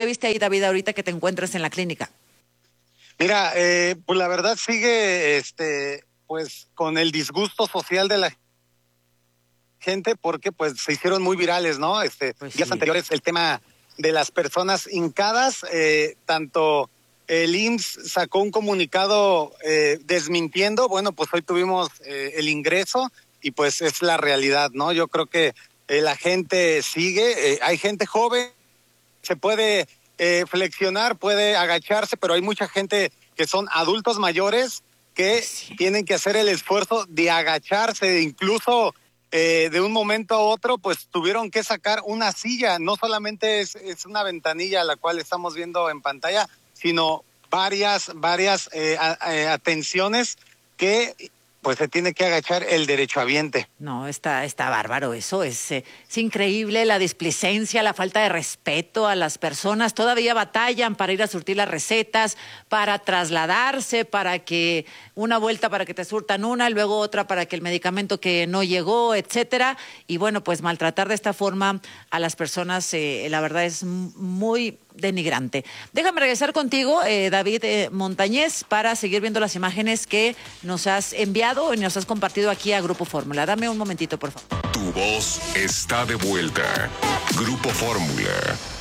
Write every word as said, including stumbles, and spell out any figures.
viste ahí, David, ahorita que te encuentras en la clínica? Mira, eh, pues la verdad sigue, este, pues con el disgusto social de la gente porque pues se hicieron muy virales, ¿no? Este, Pues días sí. anteriores el tema de las personas hincadas, eh, tanto el I M S S sacó un comunicado eh, desmintiendo, bueno, pues hoy tuvimos eh, el ingreso y pues es la realidad, ¿no? Yo creo que eh, la gente sigue, eh, hay gente joven, se puede eh, flexionar, puede agacharse, pero hay mucha gente que son adultos mayores que Pues sí. tienen que hacer el esfuerzo de agacharse, incluso eh, de un momento a otro, pues tuvieron que sacar una silla, no solamente es, es una ventanilla la cual estamos viendo en pantalla, sino varias, varias eh, a, eh, atenciones que pues se tiene que agachar el derechohabiente. No, está, está bárbaro eso, es, eh, es increíble la displicencia, la falta de respeto a las personas, todavía batallan para ir a surtir las recetas, para trasladarse, para que una vuelta para que te surtan una, y luego otra para que el medicamento que no llegó, etcétera, y bueno, pues maltratar de esta forma a las personas, eh, la verdad es muy denigrante. Déjame regresar contigo, eh, David eh, Montañez, para seguir viendo las imágenes que nos has enviado y nos has compartido aquí a Grupo Fórmula. Dame un momentito, por favor. Tu voz está de vuelta. Grupo Fórmula.